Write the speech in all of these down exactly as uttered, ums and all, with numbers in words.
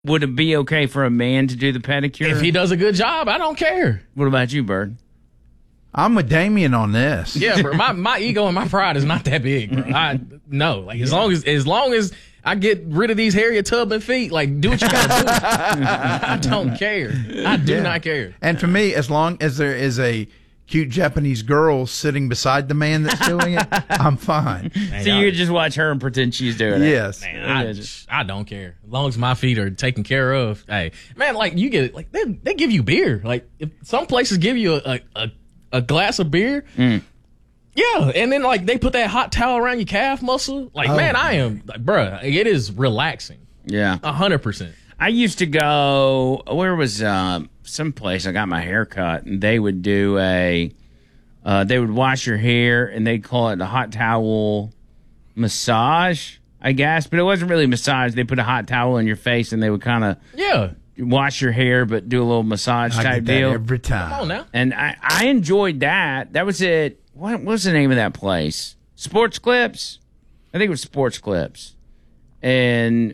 would it be okay for a man to do the pedicure? If he does a good job, I don't care. What about you, Bird? I'm with Damien on this. Yeah, bro. My my ego and my pride is not that big, bro. I no, like as long as as long as I get rid of these Harriet Tubman feet, like do what you gotta do. I don't care. I do Yeah. not care. And for me, as long as there is a cute Japanese girl sitting beside the man that's doing it, I'm fine. So you could just watch her and pretend she's doing it. Yes. Man, I, I don't care. As long as my feet are taken care of. Hey, man, like you get like they they give you beer. Like if some places give you a a, a, a glass of beer. Mm. Yeah, and then like they put that hot towel around your calf muscle. Like, Oh, man, I am like, bruh, it is relaxing. Yeah. A hundred percent. I used to go, where was uh, some place I got my hair cut, and they would do a, uh, they would wash your hair, and they'd call it a hot towel massage, I guess. But it wasn't really massage. They put a hot towel in your face, and they would kind of Yeah. wash your hair, but do a little massage I type get that deal. every time. Come on now. And I, I enjoyed that. That was it. What, what was the name of that place? Sports Clips? I think it was Sports Clips. And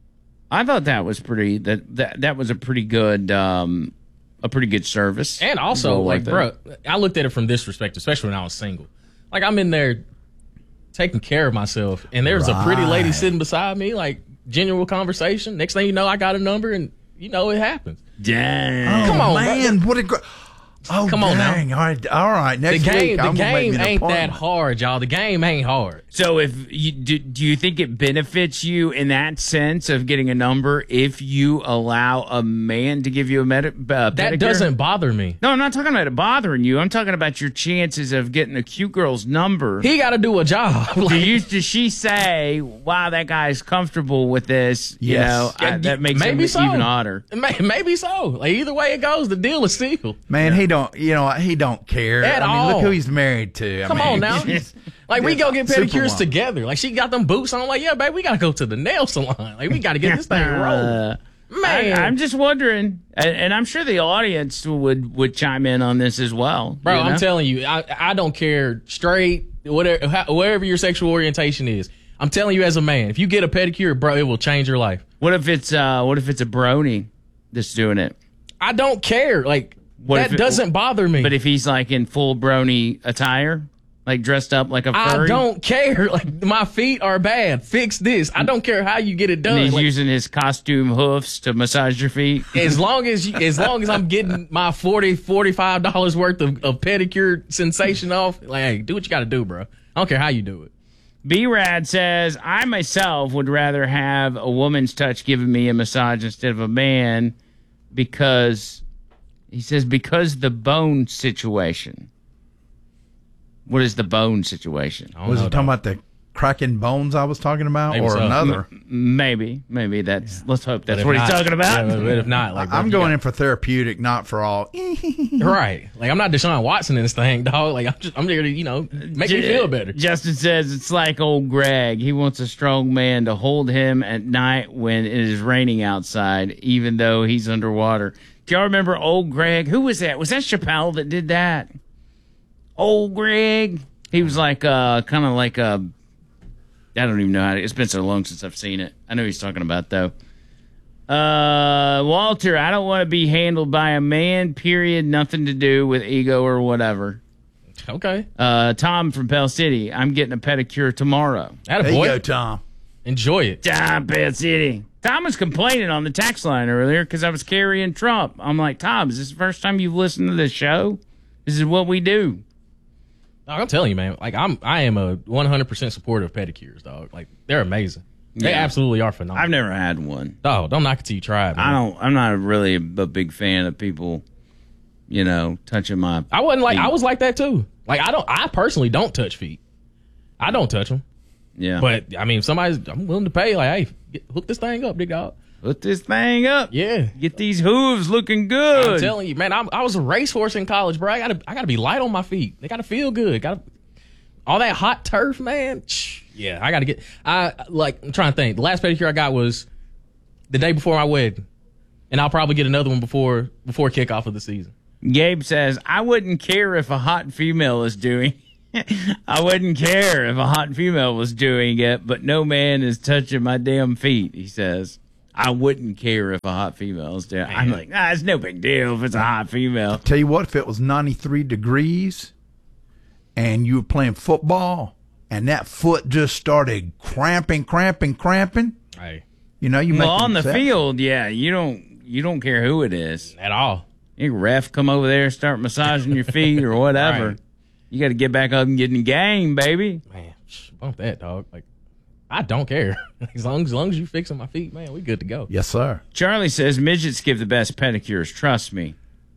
I thought that was pretty, that, that, that was a pretty good, um, a pretty good service. And also, Well like, worth bro, I looked at it from this perspective, especially when I was single. Like, I'm in there taking care of myself, and there's a pretty lady Right. sitting beside me, like, genuine conversation. Next thing you know, I got a number, and you know it happens. Dang. Come on, man, what a great. Oh, Come on now. dang. All right, all right. The Next game, week, the I'm gonna make game me an ain't that appointment. hard, y'all. The game ain't hard. So if you do, do you think it benefits you in that sense of getting a number if you allow a man to give you a med- uh, That pedicure? doesn't bother me. No, I'm not talking about it bothering you. I'm talking about your chances of getting a cute girl's number. He got to do a job. Do Like, you, does she say, "Wow, that guy's comfortable with this"? You Yes. know, I, Yeah, that makes maybe him so. even odder. May- maybe so. Like either way it goes, the deal is sealed. Man, he don't. You know, he don't care. At I mean, all. look who he's married to. I Come mean, on now. Like we go get pedicures Superwoman. together. Like she got them boots on. I'm like, yeah, babe, we gotta go to the nail salon. Like we gotta get this thing rolling. Uh, Man, I, I'm just wondering, and, and I'm sure the audience would would chime in on this as well. bro, you know? I'm telling you, I I don't care straight, whatever, how- whatever your sexual orientation is. I'm telling you, as a man, if you get a pedicure, bro, it will change your life. What if it's uh, what if it's a brony that's doing it? I don't care. Like What that if it- doesn't bother me. But if he's like in full brony attire, like dressed up like a furry, I don't care. Like my feet are bad. Fix this. I don't care how you get it and done. he's Like, using his costume hoofs to massage your feet. as long as you, as long as I'm getting my forty, forty-five dollars worth of, of pedicure sensation off, like, hey, do what you got to do, bro. I don't care how you do it. B-Rad says, I myself would rather have a woman's touch giving me a massage instead of a man because, he says, because the bone situation. What is the bone situation? I don't Was know, he talking dog. about the cracking bones I was talking about, Maybe or so. another? Maybe. Maybe that's, let's hope that's But if what he's not- talking about. yeah, but if not, like, bro, I'm you going got- in for therapeutic, not for all. right. Like I'm not Deshaun Watson in this thing, dog. Like I'm just I'm there to you know make me J- feel better. Justin says it's like old Greg. He wants a strong man to hold him at night when it is raining outside, even though he's underwater. Do y'all remember old Greg? Who was that? Was that Chappelle that did that? Old Greg. He was like uh kind of like a. I don't even know how to. It's been so long since I've seen it. I know who he's talking about though. Uh, Walter, I don't want to be handled by a man. Period. Nothing to do with ego or whatever. Okay. Uh, Tom from Pell City. I'm getting a pedicure tomorrow. Atta There you boy. go, Tom. Enjoy it. Tom, Pell City. Tom was complaining on the text line earlier because I was carrying Trump. I'm like, Tom, is this the first time you've listened to this show? This is what we do. Dog, I'm telling you, man. Like I'm I am a one hundred percent supporter of pedicures, dog. Like they're amazing. They Yeah. absolutely are phenomenal. I've never had one. Dog, don't knock it till you try it, man. I don't. I'm not really a big fan of people, you know, touching my. I wasn't like feet. I was like that too. Like I don't I personally don't touch feet. I don't touch them. Yeah. But I mean, if somebody's I'm willing to pay. Like, hey, get, hook this thing up, big dog. Put this thing up. Yeah. Get these hooves looking good. I'm telling you, man. I'm, I was a racehorse in college, bro. I gotta I gotta be light on my feet. They gotta feel good. Gotta all that hot turf, man. Shh. Yeah, I gotta get. I like. I'm trying to think. The last pedicure I got was the day before my wedding, and I'll probably get another one before before kickoff of the season. Gabe says, I wouldn't care if a hot female is doing I wouldn't care if a hot female was doing it, but no man is touching my damn feet, he says. I wouldn't care if a hot female is there. I'm like, ah, it's no big deal if it's a hot female. Tell you what, if it was ninety-three degrees and you were playing football and that foot just started cramping, cramping, cramping, Hey, you know, you make Well, an on the exception. field, yeah, you don't you don't care who it is. at all. You ref come over there, start massaging your feet or whatever. Right. You got to get back up and get in the game, baby. Man, sh- bump that, dog. Like, I don't care. as long as, long as you fixing my feet, man, we good to go. Yes, sir. Charlie says midgets give the best pedicures. Trust me.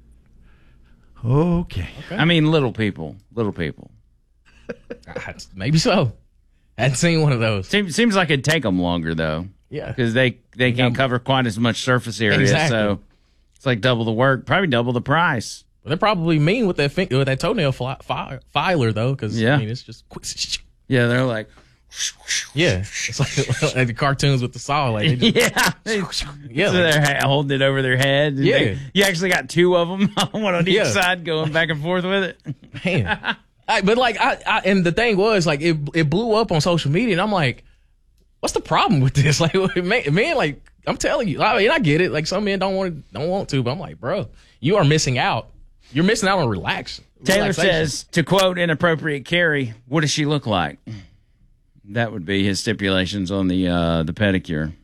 Okay. I mean, little people, little people. Ah, maybe so. Hadn't seen one of those. Seems, seems like it'd take them longer though, Yeah. because they they can't got- cover quite as much surface area. Exactly. So it's like double the work, probably double the price. But they're probably mean with that fin- with that toenail fi- fi- filer though, because Yeah. I mean it's just quick. Yeah, they're like, Yeah, it's like, like the cartoons with the saw. Like they just, yeah, they, yeah, so like- they're ha- holding it over their head. and Yeah. they- you actually got two of them, one on each Yeah. side, going back and forth with it. man. I, but like I, I, and the thing was like it it blew up on social media, and I'm like, what's the problem with this? Like, man, man like I'm telling you, I mean, I get it. Like some men don't want to, don't want to, but I'm like, bro, you are missing out. You're missing out on relax. Taylor relaxation. says, to quote inappropriate Carrie, what does she look like? That would be his stipulations on the uh, the pedicure.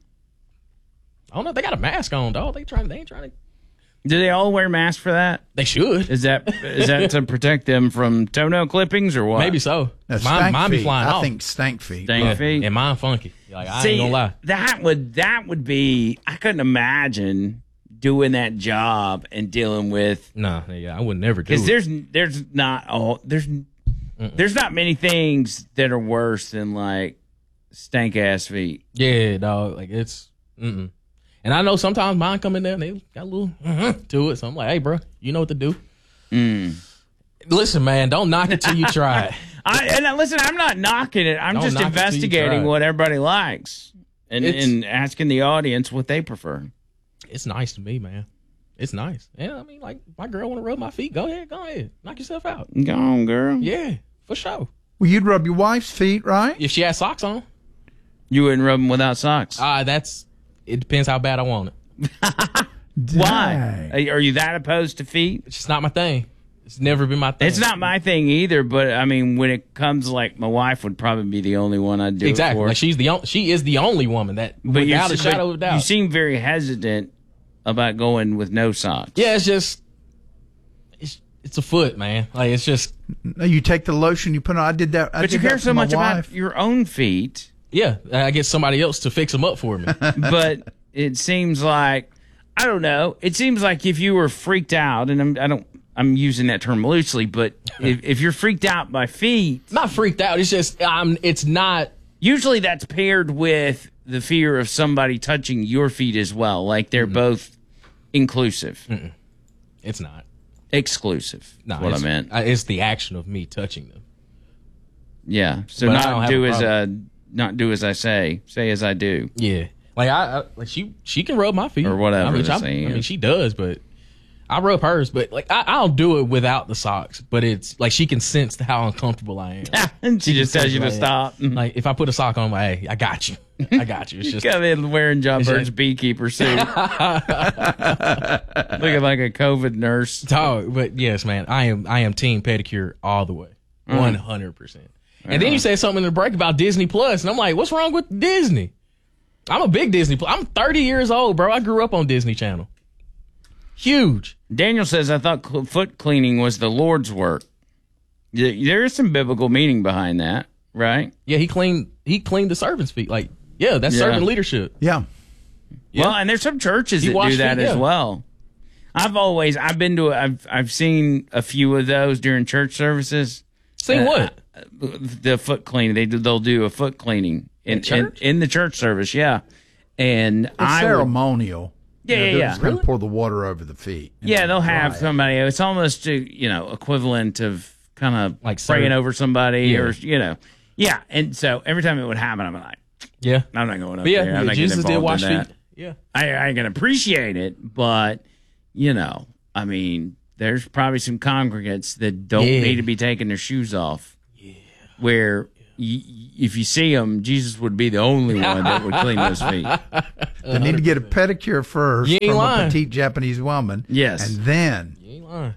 I don't know. They got a mask on, dog. They trying. They ain't trying to. Do they all wear masks for that? They should. Is that is that to protect them from toenail clippings or what? Maybe so. Now, Mine, stank mine be feet. flying I off. think stank feet. Stank But feet. And mine funky. Like I See, ain't gonna lie. that would that would be. I couldn't imagine doing that job and dealing with Nah, yeah, I would never do because it. there's there's not oh there's there's not many things that are worse than like stank ass feet. Yeah, dog. Like it's. Mm-mm. And I know sometimes mine come in there and they got a little uh to it. So I'm like, hey, bro, you know what to do. Mm. Listen, man, don't knock it till you try it. I and uh, listen, I'm not knocking it. I'm Don't just knock it till you investigating try. what everybody likes and It's- and asking the audience what they prefer. It's nice to me, man. It's nice. Yeah, I mean, like my girl want to rub my feet. Go ahead, go ahead, knock yourself out. Go on, girl. Yeah, for sure. well, you'd rub your wife's feet, right? If she has socks on, You wouldn't rub them without socks. ah, uh, that's. It depends how bad I want it. Why? Dang. Are are you that opposed to feet? It's just not my thing. It's never been my thing. It's not my thing either, but I mean, when it comes like my wife would probably be the only one I'd do exactly. it for. Like she's the on- she is the only woman that but you without a se- shadow but of a doubt. You seem very hesitant about going with no socks. yeah, it's just it's it's a foot, man. Like it's just No, you take the lotion you put on. I did that. I But did you care that so for my much about wife. your own feet. yeah. I get somebody else to fix them up for me. But it seems like I don't know. It seems like if you were freaked out, and I'm, I don't, I'm using that term loosely, but if, if you're freaked out by feet, Not freaked out. It's just um, it's not. usually that's paired with the fear of somebody touching your feet as well. Like they're both inclusive, It's not. exclusive. No, is what I it's, meant. uh, It's the action of me touching them. Yeah. So But I don't not have do a as uh, not do as I say, say as I do. Yeah, like I, I like she she can rub my feet Or whatever I mean, the I, saying I mean is. she does, but I rub hers. But like I, I'll do it without the socks. But it's like she can sense how uncomfortable I am. And she just tells you to Like, stop. Like if I put a sock on, I'm like, hey, I got you. I got you. It's just Come in wearing John It's Bird's just- beekeeper suit. Looking like a COVID nurse. dog. But yes, man, I am I am team pedicure all the way, one hundred percent. And then you said something in the break about Disney Plus, and I'm like, what's wrong with Disney? I'm a big Disney Plus. I'm thirty years old, bro. I grew up on Disney Channel. Huge. Daniel says, I thought cl- foot cleaning was the Lord's work. Y- There is some biblical meaning behind that, right? Yeah, he cleaned he cleaned the servants' feet. Like, yeah, that's Yeah. servant leadership. Yeah. Yeah. Well, and there's some churches You that wash do that feet, as yeah. well. I've always, I've been to, I've, I've seen a few of those during church services. Seen Uh, what? The foot cleaning. They do, they'll do a foot cleaning in, In church? in, in the church service. Yeah. And It's I would- ceremonial. Yeah, You know, yeah, they're yeah. just going to pour the water over the feet. and Yeah, they'll dry have it. somebody. It's almost uh, you know equivalent of kind of Like praying serve- over somebody, Yeah. or you know, yeah. And so every time it would happen, I'm like, Yeah. I'm not going up But yeah, there. I'm yeah, not Jesus getting did involved wash in that. feet. Yeah. I, I can appreciate it, but you know, I mean, there's probably some congregants that don't Yeah. need to be taking their shoes off. Yeah. Where y- if you see them, Jesus would be the only one that would clean those feet. They need to get a pedicure first You ain't from lying. a petite Japanese woman. Yes. And then. You ain't lying.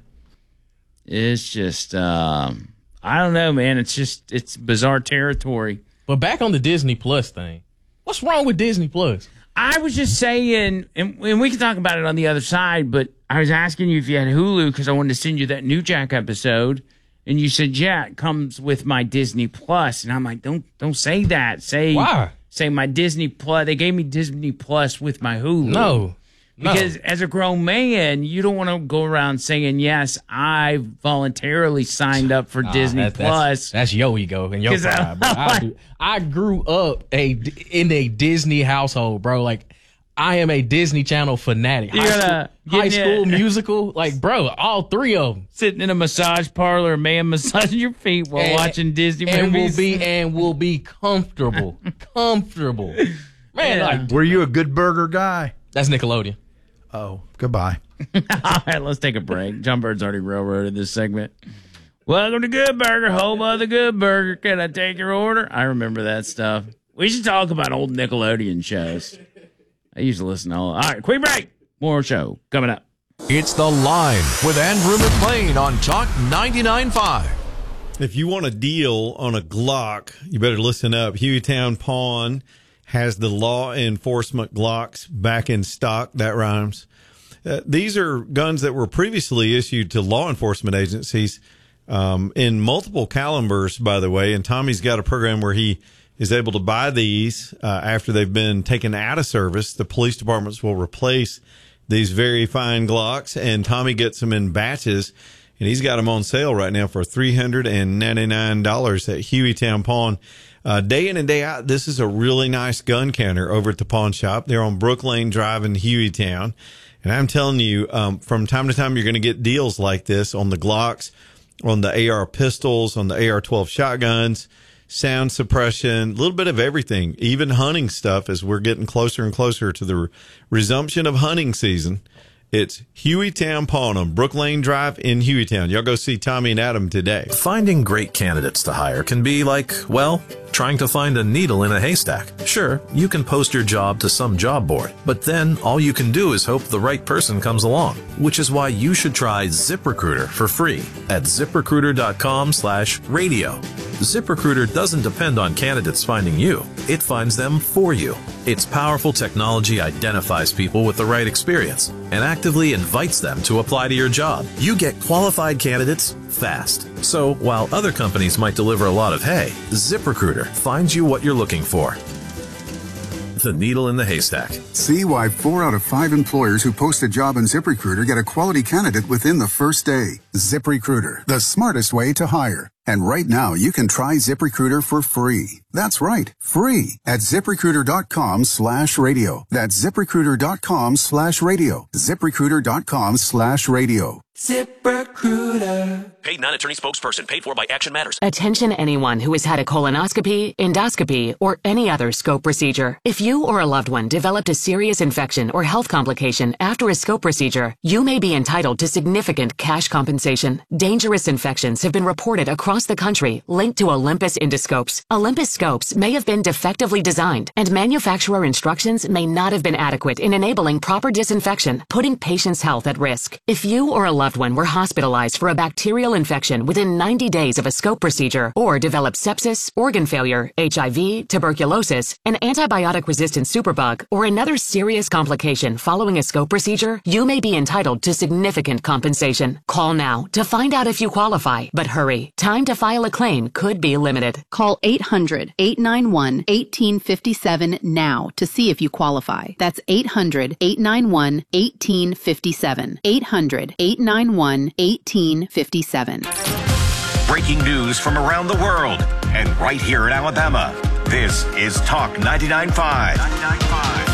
It's just, um, I don't know, man. It's just, it's bizarre territory. But back on the Disney Plus thing. What's wrong with Disney Plus? I was just saying, and, and we can talk about it on the other side, but I was asking you if you had Hulu because I wanted to send you that new Jack episode. And you said, yeah, it comes with my Disney Plus. And I'm like, don't don't say that. Say, Why? Say my Disney Plus. They gave me Disney Plus with my Hulu. No. No. Because as a grown man, you don't want to go around saying, yes, I voluntarily signed up for Nah, Disney that- Plus. That's, that's your ego and your 'Cause I- pride, bro. I, do- I grew up a in a Disney household, bro. Like, I am a Disney Channel fanatic. You're High, gonna school, high get school it. musical, like, bro, all three of them. Sitting in a massage parlor, a man massaging your feet while And- watching Disney and movies. will be and will be comfortable, comfortable. Man, Yeah. like, Were you a Good Burger guy? that's Nickelodeon. Oh, goodbye. All right, let's take a break. John Bird's already railroaded this segment. Welcome to Good Burger, home of the Good Burger. Can I take your order? I remember that stuff. We should talk about old Nickelodeon shows. I used to listen to all. All right, quick break. More show coming up. It's The Line with Andrew McLean on Talk ninety-nine point five. If you want a deal on a Glock, you better listen up. Hueytown Pawn has the law enforcement Glocks back in stock. That rhymes. Uh, these are guns that were previously issued to law enforcement agencies um, in multiple calibers, by the way. And Tommy's got a program where he is able to buy these uh, after they've been taken out of service. The police departments will replace these very fine Glocks, and Tommy gets them in batches, and he's got them on sale right now for three hundred ninety-nine dollars at Hueytown Pawn. Uh, day in and day out, this is a really nice gun counter over at the pawn shop. They're on Brook Lane Drive in Hueytown. And I'm telling you, um, from time to time, you're going to get deals like this on the Glocks, on the A R pistols, on the A R twelve shotguns, sound suppression, a little bit of everything, even hunting stuff as we're getting closer and closer to the re- resumption of hunting season. It's Hueytown Pawn on Brook Lane Drive in Hueytown. Y'all go see Tommy and Adam today. Finding great candidates to hire can be like, well, trying to find a needle in a haystack. Sure, you can post your job to some job board, but then all you can do is hope the right person comes along, which is why you should try ZipRecruiter for free at ZipRecruiter.com slash radio. ZipRecruiter doesn't depend on candidates finding you. It finds them for you. Its powerful technology identifies people with the right experience and actively invites them to apply to your job. You get qualified candidates fast. So while other companies might deliver a lot of hay, ZipRecruiter finds you what you're looking for. The needle in the haystack. See why four out of five employers who post a job in ZipRecruiter get a quality candidate within the first day. ZipRecruiter, the smartest way to hire. And right now, you can try ZipRecruiter for free. That's right, free at ZipRecruiter.com slash radio. That's ZipRecruiter.com slash radio. ZipRecruiter.com slash radio. ZipRecruiter. Paid non-attorney spokesperson. Paid for by Action Matters. Attention anyone who has had a colonoscopy, endoscopy, or any other scope procedure. If you or a loved one developed a serious infection or health complication after a scope procedure, you may be entitled to significant cash compensation. Dangerous infections have been reported across the country linked to Olympus endoscopes. Olympus scopes may have been defectively designed, and manufacturer instructions may not have been adequate in enabling proper disinfection, putting patients' health at risk. If you or a loved one were hospitalized for a bacterial infection within ninety days of a scope procedure, or developed sepsis, organ failure, H I V, tuberculosis, an antibiotic-resistant superbug, or another serious complication following a scope procedure, you may be entitled to significant compensation. Call now to find out if you qualify, but hurry. Time to file a claim could be limited. Call eight hundred, eight nine one, one eight five seven now to see if you qualify. That's eight hundred, eight nine one, one eight five seven. eight hundred, eight nine one, one eight five seven. Breaking news from around the world and right here in Alabama. This is Talk ninety-nine point five.